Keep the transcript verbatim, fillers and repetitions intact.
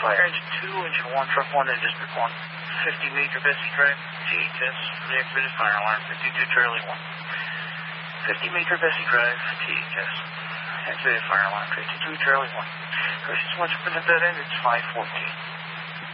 Fire engine two, engine one, truck one, and district one. fifty Major Bessie Drive, T H S, reactivated fire alarm, fifty-two Charlie one. fifty Major Bessie Drive, T H S, activated fire alarm, fifty-two Charlie one. Versus once up in the dead end, it's five fourteen.